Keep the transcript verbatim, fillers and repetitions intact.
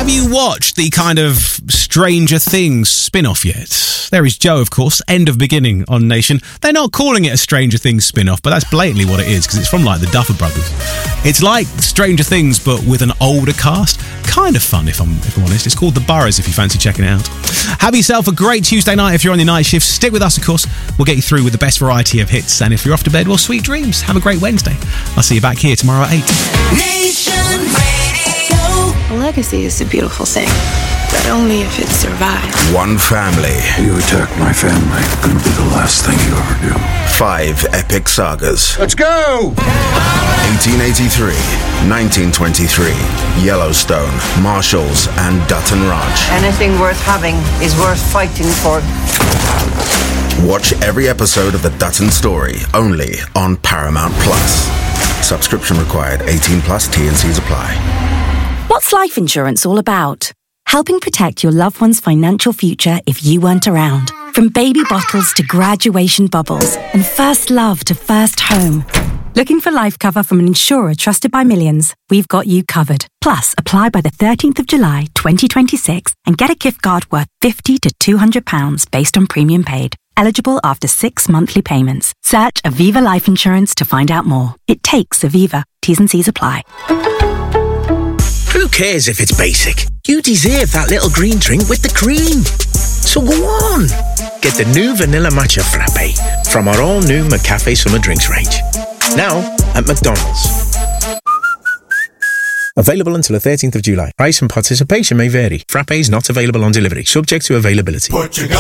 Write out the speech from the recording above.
Have you watched the kind of Stranger Things spin-off yet? There is Joe, of course, End of Beginning on Nation. They're not calling it a Stranger Things spin-off, but that's blatantly what it is, because it's from, like, the Duffer Brothers. It's like Stranger Things, but with an older cast. Kind of fun, if I'm, if I'm honest. It's called The Boroughs, if you fancy checking it out. Have yourself a great Tuesday night if you're on the night shift. Stick with us, of course. We'll get you through with the best variety of hits. And if you're off to bed, well, sweet dreams. Have a great Wednesday. I'll see you back here tomorrow at eight. Nation Radio. A legacy is a beautiful thing, but only if it survives. One family. You attack my family, gonna be the last thing you ever do. Five epic sagas. Let's go! eighteen eighty-three, nineteen twenty-three, Yellowstone, Marshalls, and Dutton Ranch. Anything worth having is worth fighting for. Watch every episode of The Dutton Story, only on Paramount Plus. Subscription required, eighteen plus, T and C's apply. What's life insurance all about? Helping protect your loved one's financial future if you weren't around. From baby bottles to graduation bubbles and first love to first home. Looking for life cover from an insurer trusted by millions? We've got you covered. Plus, apply by the thirteenth of July, twenty twenty-six and get a gift card worth fifty to two hundred pounds based on premium paid. Eligible after six monthly payments. Search Aviva Life Insurance to find out more. It takes Aviva. T's and C's apply. Who cares if it's basic? You deserve that little green drink with the cream. So go on. Get the new Vanilla Matcha Frappe from our all-new McCafe Summer Drinks range. Now at McDonald's. Available until the thirteenth of July. Price and participation may vary. Frappe is not available on delivery. Subject to availability.